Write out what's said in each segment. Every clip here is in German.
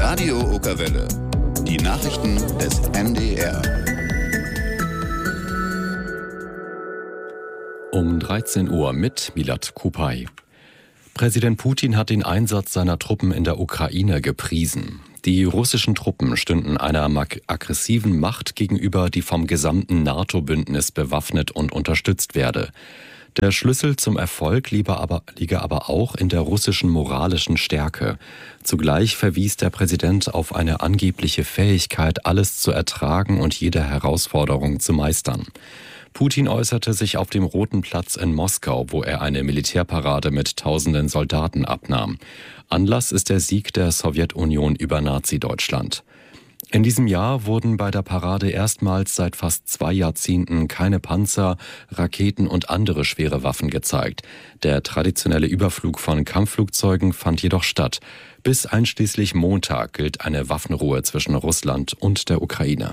Radio Okerwelle. Die Nachrichten des NDR. Um 13 Uhr mit Milad Kupay. Präsident Putin hat den Einsatz seiner Truppen in der Ukraine gepriesen. Die russischen Truppen stünden einer aggressiven Macht gegenüber, die vom gesamten NATO-Bündnis bewaffnet und unterstützt werde. Der Schlüssel zum Erfolg liege aber auch in der russischen moralischen Stärke. Zugleich verwies der Präsident auf eine angebliche Fähigkeit, alles zu ertragen und jede Herausforderung zu meistern. Putin äußerte sich auf dem Roten Platz in Moskau, wo er eine Militärparade mit tausenden Soldaten abnahm. Anlass ist der Sieg der Sowjetunion über Nazi-Deutschland. In diesem Jahr wurden bei der Parade erstmals seit fast 2 Jahrzehnten keine Panzer, Raketen und andere schwere Waffen gezeigt. Der traditionelle Überflug von Kampfflugzeugen fand jedoch statt. Bis einschließlich Montag gilt eine Waffenruhe zwischen Russland und der Ukraine.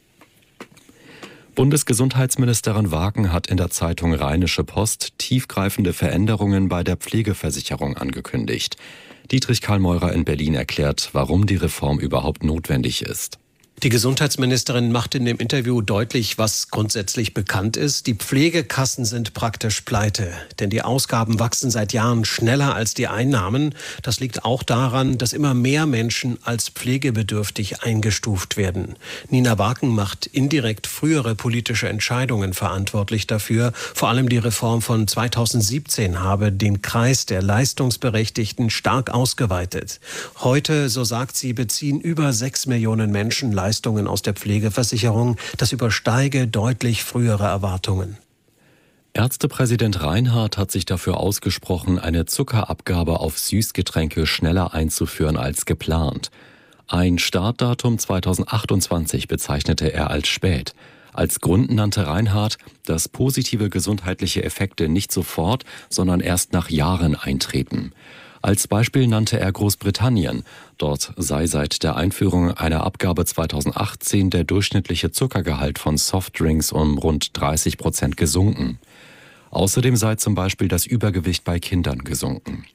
Bundesgesundheitsministerin Wagen hat in der Zeitung Rheinische Post tiefgreifende Veränderungen bei der Pflegeversicherung angekündigt. Dietrich Karl-Meurer in Berlin erklärt, warum die Reform überhaupt notwendig ist. Die Gesundheitsministerin macht in dem Interview deutlich, was grundsätzlich bekannt ist. Die Pflegekassen sind praktisch pleite, denn die Ausgaben wachsen seit Jahren schneller als die Einnahmen. Das liegt auch daran, dass immer mehr Menschen als pflegebedürftig eingestuft werden. Nina Wagen macht indirekt frühere politische Entscheidungen verantwortlich dafür. Vor allem die Reform von 2017 habe den Kreis der Leistungsberechtigten stark ausgeweitet. Heute, so sagt sie, beziehen über 6 Millionen Menschen Leistungen aus der Pflegeversicherung. Das übersteige deutlich frühere Erwartungen. Ärztepräsident Reinhardt hat sich dafür ausgesprochen, eine Zuckerabgabe auf Süßgetränke schneller einzuführen als geplant. Ein Startdatum 2028 bezeichnete er als spät. Als Grund nannte Reinhardt, dass positive gesundheitliche Effekte nicht sofort, sondern erst nach Jahren eintreten. Als Beispiel nannte er Großbritannien. Dort sei seit der Einführung einer Abgabe 2018 der durchschnittliche Zuckergehalt von Softdrinks um rund 30% gesunken. Außerdem sei zum Beispiel das Übergewicht bei Kindern gesunken.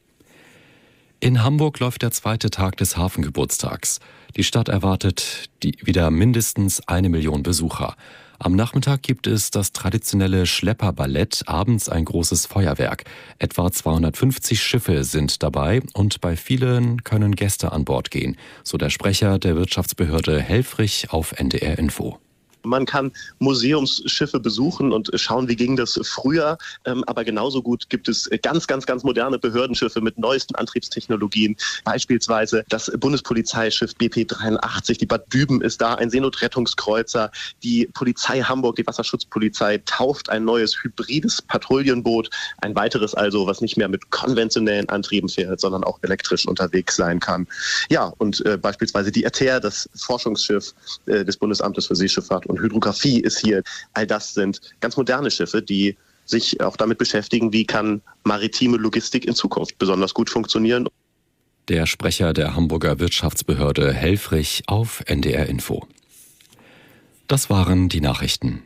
In Hamburg läuft der 2. Tag des Hafengeburtstags. Die Stadt erwartet wieder mindestens 1 Million Besucher. Am Nachmittag gibt es das traditionelle Schlepperballett, abends ein großes Feuerwerk. Etwa 250 Schiffe sind dabei und bei vielen können Gäste an Bord gehen, so der Sprecher der Wirtschaftsbehörde Helfrich auf NDR Info. Man kann Museumsschiffe besuchen und schauen, wie ging das früher. Aber genauso gut gibt es ganz moderne Behördenschiffe mit neuesten Antriebstechnologien. Beispielsweise das Bundespolizeischiff BP 83, die Bad Düben ist da, ein Seenotrettungskreuzer. Die Polizei Hamburg, die Wasserschutzpolizei, tauft ein neues hybrides Patrouillenboot. Ein weiteres also, was nicht mehr mit konventionellen Antrieben fährt, sondern auch elektrisch unterwegs sein kann. Ja, und beispielsweise die ATER, das Forschungsschiff des Bundesamtes für Seeschifffahrt und Hydrographie ist hier. All das sind ganz moderne Schiffe, die sich auch damit beschäftigen, wie kann maritime Logistik in Zukunft besonders gut funktionieren. Der Sprecher der Hamburger Wirtschaftsbehörde Helfrich auf NDR Info. Das waren die Nachrichten.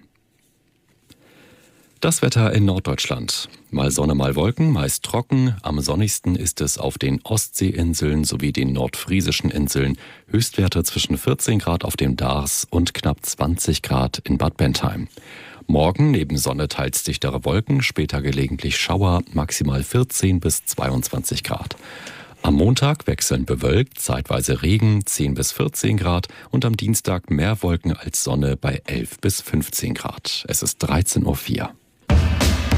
Das Wetter in Norddeutschland. Mal Sonne, mal Wolken, meist trocken. Am sonnigsten ist es auf den Ostseeinseln sowie den nordfriesischen Inseln. Höchstwerte zwischen 14 Grad auf dem Dars und knapp 20 Grad in Bad Bentheim. Morgen neben Sonne teils dichtere Wolken, später gelegentlich Schauer, maximal 14 bis 22 Grad. Am Montag wechselnd bewölkt, zeitweise Regen, 10 bis 14 Grad und am Dienstag mehr Wolken als Sonne bei 11 bis 15 Grad. Es ist 13:04 Uhr.